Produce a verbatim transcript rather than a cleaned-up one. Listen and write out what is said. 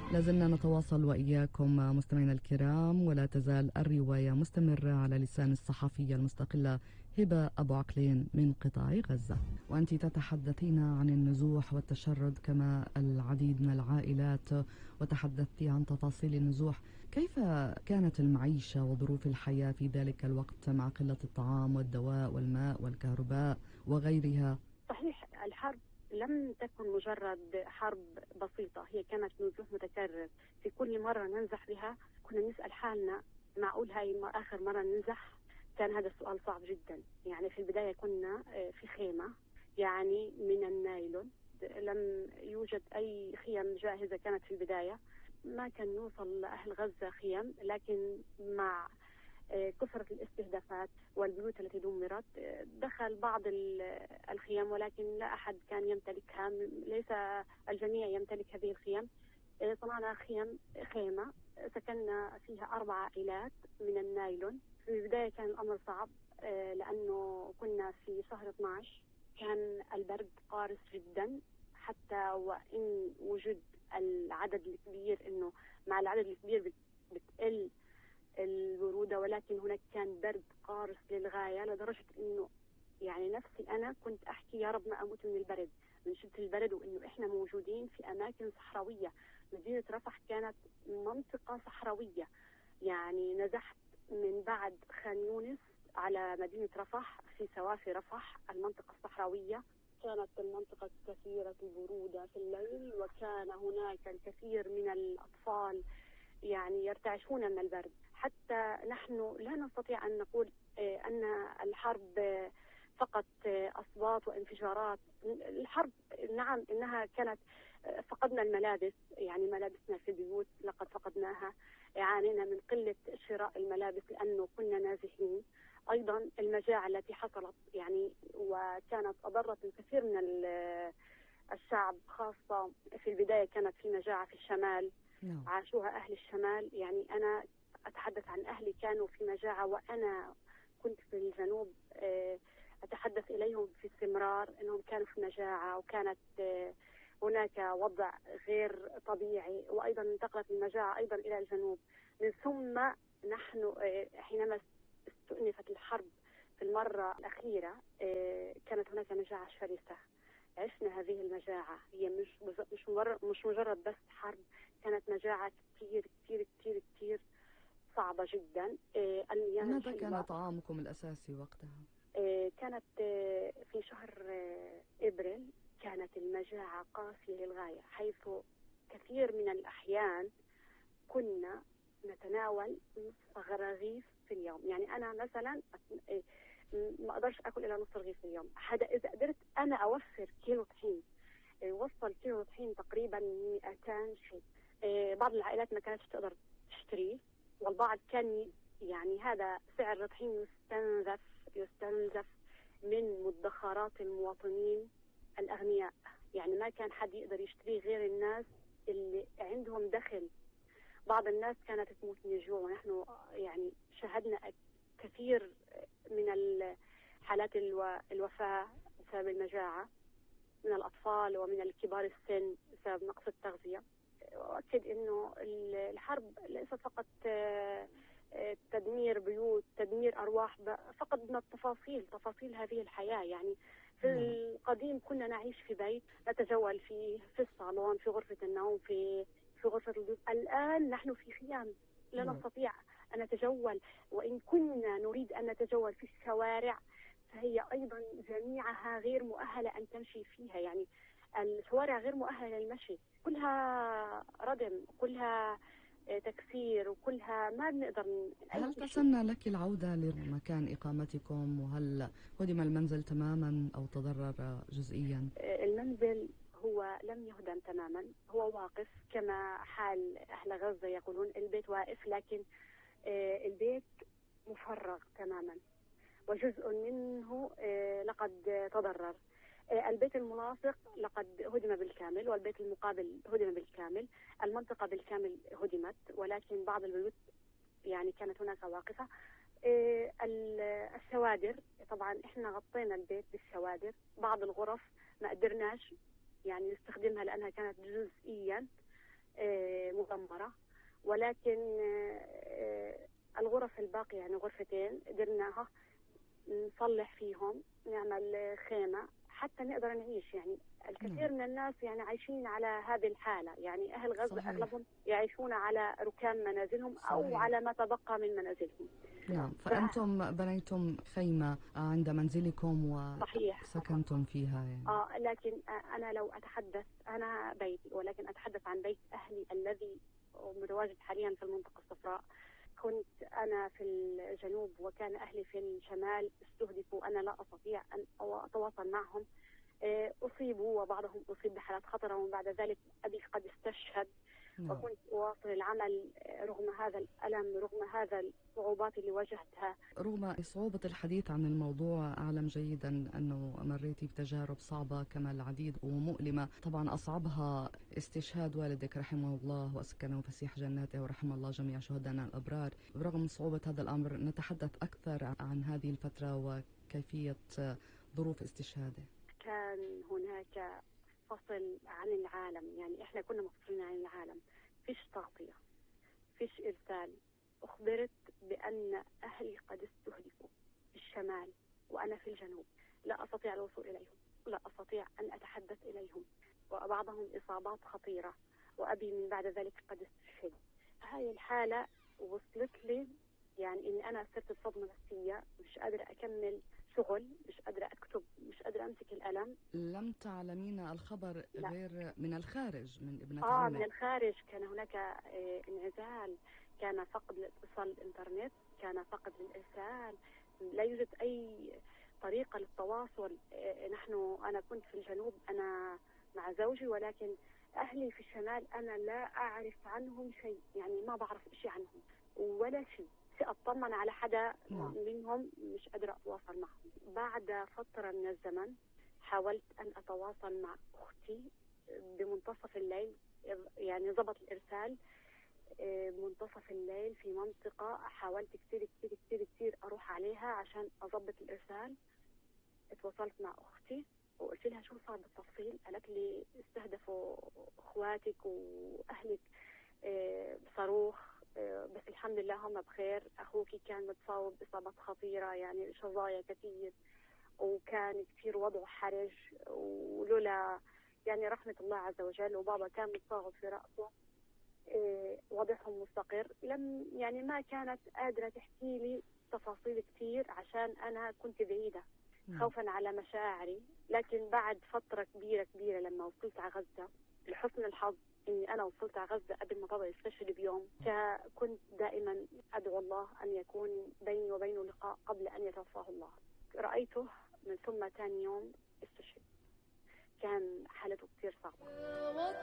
لازلنا نتواصل وإياكم مستمعينا الكرام، ولا تزال الرواية مستمرة على لسان الصحفية المستقلة هبة أبو عقلين من قطاع غزة. وأنت تتحدثين عن النزوح والتشرد كما العديد من العائلات، وتحدثت عن تفاصيل النزوح. كيف كانت المعيشة وظروف الحياة في ذلك الوقت مع قلة الطعام والدواء والماء والكهرباء وغيرها؟ صحيح، الحرب لم تكن مجرد حرب بسيطة، هي كانت نزوح متكرر. في كل مرة ننزح بها كنا نسأل حالنا معقول هاي آخر مرة ننزح؟ كان هذا السؤال صعب جدا. يعني في البداية كنا في خيمة يعني من النايلون، لم يوجد أي خيم جاهزة كانت في البداية، ما كان نوصل لأهل غزة خيم، لكن مع كثرة الاستهدافات والبيوت التي دمرت دخل بعض الخيام، ولكن لا أحد كان يمتلكها، ليس الجميع يمتلك هذه الخيام. صنعنا خيم خيمة سكننا فيها أربع عائلات من النايلون. في البداية كان الأمر صعب لأنه كنا في شهر اثني عشر، كان البرد قارس جدا، حتى وإن وجد العدد الكبير، إنه مع العدد الكبير بتقل البرودة، ولكن هناك كان برد قارس للغاية، لدرجة إنه يعني نفسي أنا كنت أحكي يا رب ما أموت من البرد، من شدة البرد، وإنه إحنا موجودين في أماكن صحراوية. مدينة رفح كانت منطقة صحراوية، يعني نزحت من بعد خان يونس على مدينة رفح في سوافي رفح، المنطقة الصحراوية. كانت المنطقة كثيرة البرودة في الليل، وكان هناك الكثير من الأطفال يعني يرتعشون من البرد. حتى نحن لا نستطيع أن نقول أن الحرب فقط أصوات وانفجارات. الحرب نعم إنها كانت، فقدنا الملابس، يعني ملابسنا في البيوت لقد فقدناها، عانينا من قلة شراء الملابس لأنه كنا نازحين. أيضا المجاعة التي حصلت يعني وكانت أضرت الكثير من الشعب، خاصة في البداية كانت في مجاعة في الشمال نعم. عاشوها أهل الشمال. يعني أنا أتحدث عن أهلي كانوا في مجاعة، وأنا كنت في الجنوب أتحدث إليهم في استمرار أنهم كانوا في مجاعة، وكانت هناك وضع غير طبيعي. وأيضا انتقلت المجاعة أيضا إلى الجنوب. من ثم نحن حينما استؤنفت الحرب في المرة الأخيرة كانت هناك مجاعة شرسة، عشنا هذه المجاعة. هي مش مش مجرد مش مجرد بس حرب، كانت مجاعة كتير كتير كتير كتير صعبة جدا. ماذا كان طعامكم الأساسي وقتها؟ كانت في شهر إبريل كانت المجاعة قاسية للغاية، حيث كثير من الأحيان كنا نتناول نصف رغيف في اليوم. يعني أنا مثلا ما أقدرش أكل إلا نصف رغيف في اليوم. هذا إذا قدرت أنا أوفر كيلو طحين. وصل كيلو طحين تقريبا مئتين شيء. بعض العائلات ما كانتش تقدر تشتريه، والبعض كان يعني هذا سعر الطحين يستنزف يستنزف من مدخرات المواطنين الأغنياء. يعني ما كان حد يقدر يشتريه غير الناس اللي عندهم دخل. بعض الناس كانت تموت من الجوع، ونحن يعني شاهدنا كثير من حالات الوفاة بسبب المجاعة من الأطفال ومن الكبار السن بسبب نقص التغذية. وأكد إنه الحرب ليست فقط تدمير بيوت، تدمير أرواح، فقدنا التفاصيل تفاصيل هذه الحياة. يعني في القديم كنا نعيش في بيت نتجول فيه، في الصالون، في غرفة النوم، في في غرفة الضيوف. الآن نحن في خيام، لا نستطيع أن نتجول، وإن كنا نريد أن نتجول في الشوارع فهي أيضا جميعها غير مؤهلة أن تمشي فيها. يعني الشوارع غير مؤهلة للمشي، كلها ردم، كلها تكسير، وكلها ما بنقدر. هل تسنى لك العودة لمكان إقامتكم؟ وهل هدم المنزل تماما أو تضرر جزئيا؟ المنزل هو لم يهدم تماما، هو واقف كما حال أهل غزة يقولون، البيت واقف، لكن البيت مفرغ تماما، وجزء منه لقد تضرر. البيت الملاصق لقد هدم بالكامل، والبيت المقابل هدم بالكامل. المنطقة بالكامل هدمت، ولكن بعض البيوت يعني كانت هناك واقفة. الشوادر طبعا احنا غطينا البيت بالشوادر. بعض الغرف ما قدرناش يعني نستخدمها لأنها كانت جزئيا مدمرة، ولكن الغرف الباقية يعني غرفتين قدرناها نصلح فيهم، نعمل خيمة حتى نقدر نعيش. يعني الكثير من الناس يعني عايشين على هذه الحالة، يعني أهل غزة صحيح. أغلبهم يعيشون على ركام منازلهم صحيح. أو على ما تبقى من منازلهم. نعم، فأنتم بنيتم خيمة عند منزلكم وسكنتم فيها يعني. آه لكن أنا لو أتحدث، أنا بيتي، ولكن أتحدث عن بيت أهلي الذي متواجد حاليا في المنطقة الصفراء. كنت أنا في الجنوب وكان أهلي في الشمال استهدفوا، أنا لا أستطيع أن أتواصل معهم، أصيبوا وبعضهم أصيب بحالات خطرة، ومن بعد ذلك أبي قد استشهد. نعم. وكنت أواصل العمل رغم هذا الألم، رغم هذا الصعوبات اللي واجهتها. رغم صعوبة الحديث عن الموضوع، أعلم جيدا أنه مريتي بتجارب صعبة كما العديد ومؤلمة، طبعا أصعبها استشهاد والدك رحمه الله وأسكنه فسيح جناته ورحم الله جميع شهدائنا الأبرار. برغم صعوبة هذا الأمر نتحدث أكثر عن هذه الفترة وكيفية ظروف استشهاده. كان هناك فصل عن العالم، يعني إحنا كنا مفصولين عن العالم، فيش تغطية، فيش إرسال. أخبرت بأن أهلي قد استهدفوا في الشمال وأنا في الجنوب، لا أستطيع الوصول إليهم، لا أستطيع أن أتحدث إليهم، وبعضهم إصابات خطيرة، وأبي من بعد ذلك قد استشهد. هاي الحالة وصلت لي يعني إني أنا صرت بصدمة نفسية، مش قادرة أكمل شغل، مش قادرة أكتب، مش قادرة أمسك القلم. لم تعلمين الخبر لا. غير من الخارج، من ابنة آه عمك؟ من الخارج. كان هناك انعزال، كان فقد الاتصال الإنترنت، كان فقد الإرسال، لا يوجد أي طريقة للتواصل. نحن أنا كنت في الجنوب، أنا مع زوجي، ولكن أهلي في الشمال أنا لا أعرف عنهم شيء، يعني ما بعرف شيء عنهم ولا شيء، أطمن على حدا منهم مش قادرة أتواصل معهم. بعد فترة من الزمن حاولت أن أتواصل مع أختي بمنتصف الليل، يعني ضبط الإرسال منتصف الليل في منطقة حاولت كتير كتير كتير كتير أروح عليها عشان أضبط الإرسال. اتواصلت مع أختي وقلت لها شو صار بالتفصيل، قالت لي استهدفوا أخواتك وأهلك بصاروخ، بس الحمد لله هم بخير. أخوك كان متصاب بإصابات خطيرة، يعني شظايا كثير، وكان كثير وضعه حرج، ولولا يعني رحمة الله عز وجل، وبابا كان متصاب في رأسه، وضعهم مستقر. لم يعني ما كانت قادرة تحكي لي تفاصيل كثير عشان أنا كنت بعيدة خوفا على مشاعري. لكن بعد فترة كبيرة كبيرة لما وصلت على غزة، لحسن الحظ إني أنا وصلت على غزة قبل ما بابا يستشهد بيوم، كنت دائما أدعو الله أن يكون بيني وبينه لقاء قبل أن يتوفاه الله. رأيته من ثم ثاني يوم استشهد، كان حالته كثير صعبة.